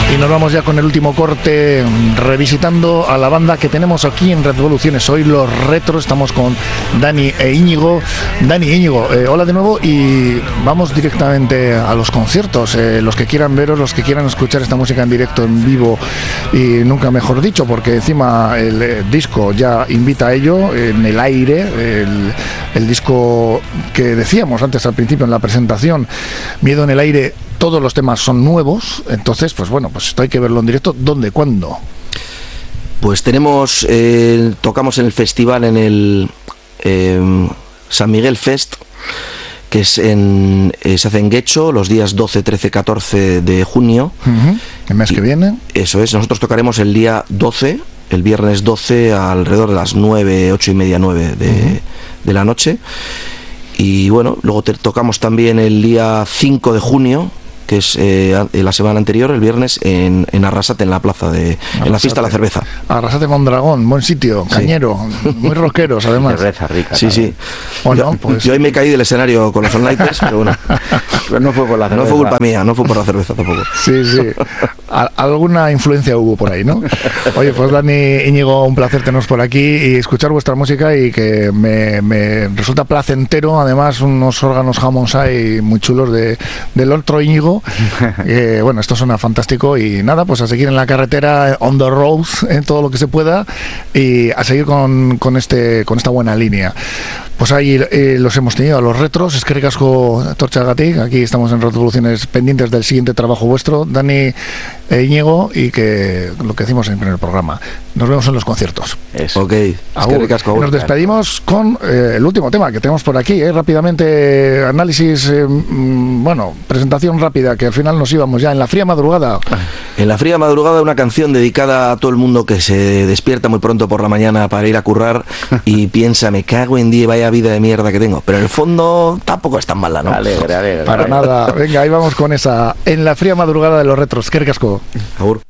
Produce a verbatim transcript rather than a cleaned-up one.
Y nos vamos ya con el último corte, revisitando a la banda que tenemos aquí en Revoluciones. Hoy los retros, estamos con Dani e Íñigo. Dani e Íñigo, eh, hola de nuevo y vamos directamente a los conciertos. Eh, los que quieran veros, los que quieran escuchar esta música en directo, en vivo, y nunca mejor dicho, porque encima el, el disco ya invita a ello, en el aire, el, el disco que decíamos antes al principio en la presentación, Miedo en el aire. Todos los temas son nuevos, entonces, pues bueno, pues esto hay que verlo en directo. ¿Dónde? ¿Cuándo? Pues tenemos, eh, tocamos en el festival, en el eh, San Miguel Fest, que es en, eh, se hace en Guecho, los días doce, trece, catorce de junio. Uh-huh. ¿El mes y que viene? Eso es, nosotros tocaremos el día doce, el viernes doce, alrededor de las nueve, ocho y media, nueve de, uh-huh. de la noche. Y bueno, luego te tocamos también el día cinco de junio, que es eh, la semana anterior, el viernes, en, en Arrasate, en la plaza de Arrasate. En la fiesta de la cerveza. Arrasate Mondragón, buen sitio, cañero, sí. Muy rockeros además. Cerveza rica. Sí, sí. Bueno, yo, pues... yo hoy me caí del escenario con los Onlighters, pero bueno. Pero no fue por la cerveza. No fue culpa mía, no fue por la cerveza tampoco. Sí, sí. A- alguna influencia hubo por ahí, ¿no? Oye, pues Dani, Íñigo, un placer teneros por aquí y escuchar vuestra música, y que me, me resulta placentero, además, unos órganos Hammond muy chulos de, del otro Íñigo. Eh, bueno, esto suena fantástico y nada, pues a seguir en la carretera, on the road, en todo lo que se pueda, y a seguir con, con, este, con esta buena línea. Pues ahí eh, los hemos tenido a los retros. Eskerrik asko Torchagatik. Aquí estamos en Revoluciones, pendientes del siguiente trabajo vuestro, Dani e Íñigo, y que lo que decimos en el primer programa, nos vemos en los conciertos. Eso. Ok, eskerrik asko. Nos despedimos con eh, el último tema que tenemos por aquí, eh, rápidamente, análisis, eh, mm, bueno, presentación rápida, que al final nos íbamos ya en la fría madrugada. En la fría madrugada, una canción dedicada a todo el mundo que se despierta muy pronto por la mañana para ir a currar y piensa, me cago en día, vaya vida de mierda que tengo. Pero en el fondo tampoco es tan mala, ¿no? Alegre, alegre. Para nada. Venga, ahí vamos con esa, en la fría madrugada de los retros. Eskerrik asko. Agur.